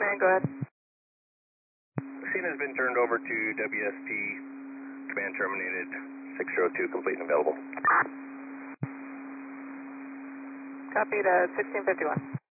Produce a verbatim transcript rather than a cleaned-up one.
go ahead. Scene has been turned over to W S T. Command terminated. six zero two, complete and available. Copied at sixteen fifty-one.